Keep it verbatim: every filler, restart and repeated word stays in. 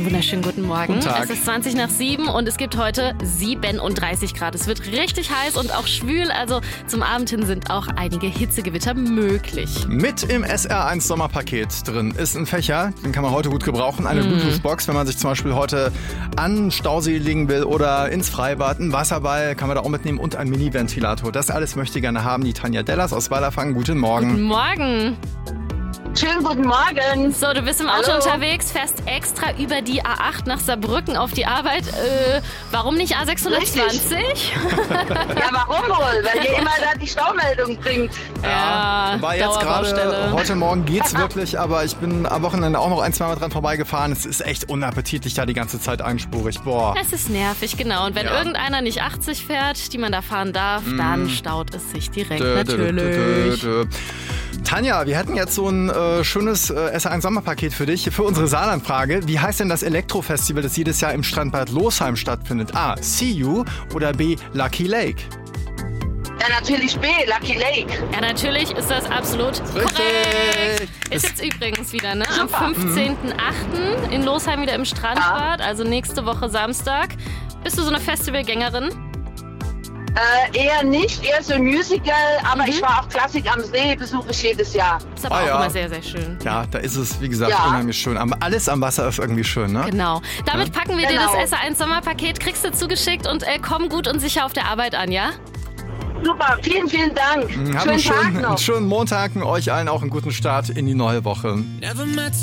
Einen wunderschönen guten Morgen. Guten Tag. Es ist zwanzig nach sieben und es gibt heute siebenunddreißig Grad. Es wird richtig heiß und auch schwül, also zum Abend hin sind auch einige Hitzegewitter möglich. Mit im S R eins Sommerpaket drin ist ein Fächer, den kann man heute gut gebrauchen. Eine mm. Bluetooth-Box, wenn man sich zum Beispiel heute an den Stausee legen will oder ins Freibad. Ein Wasserball kann man da auch mitnehmen und ein Mini-Ventilator. Das alles möchte gerne haben die Tanja Dellers aus Wallerfangen. Guten Morgen. Guten Morgen. Schönen guten Morgen. So, du bist im Auto Hallo. unterwegs, fährst extra über die A acht nach Saarbrücken auf die Arbeit. Äh, warum nicht A sechshundertzwanzig? Ja, warum wohl? Weil ihr immer da die Staumeldung bringt. Ja, war jetzt gerade, Dauerbaustelle. heute Morgen geht's wirklich, aber ich bin am Wochenende auch noch ein, zwei Mal dran vorbeigefahren. Es ist echt unappetitlich da die ganze Zeit einspurig. Boah. Es ist nervig, genau. Und wenn Ja. irgendeiner nicht achtzig fährt, die man da fahren darf, Mm. dann staut es sich direkt, Dö, dö, dö, natürlich. dö, dö. Tanja, wir hätten jetzt so ein äh, schönes äh, S R eins Sommerpaket für dich, für unsere Saarlandfrage. Wie heißt denn das Elektrofestival, das jedes Jahr im Strandbad Losheim stattfindet? A. See You oder B. Lucky Lake? Ja, natürlich B, Lucky Lake. Ja, natürlich ist das absolut korrekt. Ist jetzt übrigens wieder, ne? Am Super. fünfzehnten achten in Losheim wieder im Strandbad, also nächste Woche Samstag. Bist du so eine Festivalgängerin? Äh, eher nicht, eher so ein Musical, aber Mhm. ich war auch Klassik am See, besuche ich jedes Jahr. Ist aber Ah, auch ja. immer sehr, sehr schön. Ja, da ist es, wie gesagt, Ja. unheimlich schön. Aber alles am Wasser ist irgendwie schön, ne? Genau. Damit packen wir dir Genau. das S R eins Sommerpaket, kriegst du zugeschickt und äh, komm gut und sicher auf der Arbeit an, ja? Super, vielen, vielen Dank. Habt einen Schönen Tag schönen, noch. einen schönen Montag und euch allen auch einen guten Start in die neue Woche. Never met